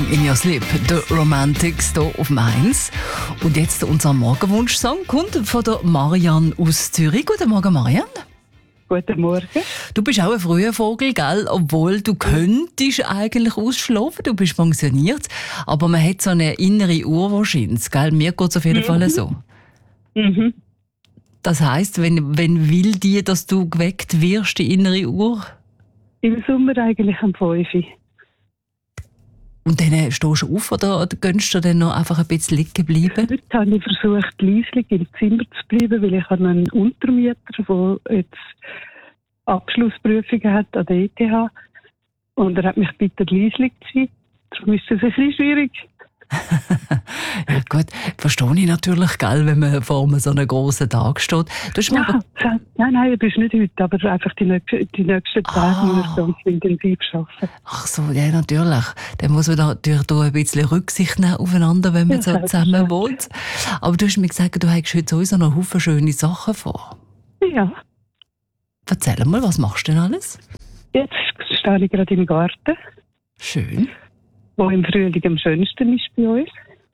in Your Sleep, der Romantics hier auf Mainz. Und jetzt unser Morgenwunsch-Song kommt von der Marianne aus Zürich. Guten Morgen, Marianne. Guten Morgen. Du bist auch ein früher Vogel, gell? Obwohl du könntest eigentlich ausschlafen, du bist pensioniert. Aber man hat so eine innere Uhr wahrscheinlich, gell? Mir geht es auf jeden Fall so. Mhm. Das heisst, wenn will die, dass du geweckt wirst, die innere Uhr? Im Sommer eigentlich am 5 Uhr. Und dann stehst du auf oder gönnst du dann noch einfach ein bisschen liegen bleiben? Heute habe ich versucht, leislich im Zimmer zu bleiben, weil ich habe noch einen Untermieter, der jetzt Abschlussprüfungen hat an der ETH. Und er hat mich gebeten, leislich zu sein. Darum ist es ein bisschen schwierig. Ja gut, verstehe ich natürlich, gell, wenn man vor einem so einem grossen Tag steht. Du hast Ja, nein, das ist nicht heute, aber einfach die nächsten Tage muss ich ganz intensiv arbeiten. Ach so, ja, natürlich. Dann muss man da natürlich da ein bisschen Rücksicht nehmen aufeinander, wenn man so zusammen wohnt. Aber du hast mir gesagt, du hast heute sowieso noch einen Haufen schöne Sachen vor. Ja. Erzähl mal, was machst du denn alles? Jetzt stehe ich gerade im Garten. Schön. Wo im Frühling am schönsten ist bei uns.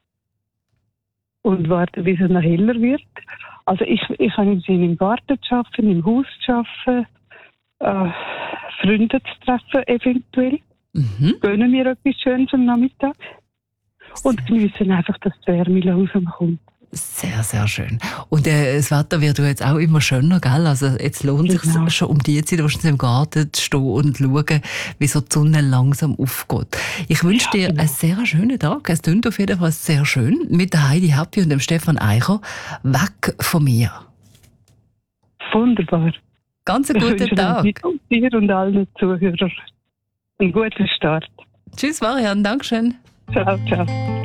Und warte, bis es noch heller wird. Also ich habe im Garten zu arbeiten, im Haus zu arbeiten, Freunde zu treffen eventuell. Gönnen mir etwas Schönes am Nachmittag. Und geniessen einfach, dass die Wärme langsam kommt. Sehr, sehr schön. Und das Wetter wird jetzt auch immer schöner, gell? Also jetzt lohnt es sich schon um die Zeit wahrscheinlich im Garten zu stehen und zu schauen, wie so die Sonne langsam aufgeht. Ich wünsche dir einen sehr schönen Tag. Es klingt auf jeden Fall sehr schön. Mit der Heidi Happy und dem Stefan Eicher. Weg von mir. Wunderbar. Ganz einen guten Tag. Dir und allen Zuhörern einen guten Start. Tschüss, Marianne. Dankeschön. Ciao, ciao.